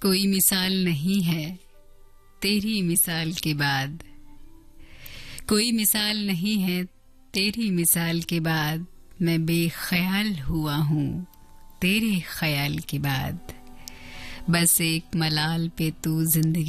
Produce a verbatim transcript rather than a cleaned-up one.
कोई मिसाल नहीं है तेरी मिसाल के बाद, कोई मिसाल नहीं है तेरी मिसाल के बाद। मैं बेख्याल हुआ हूँ तेरे ख्याल के बाद। बस एक मलाल पे तू जिंदगी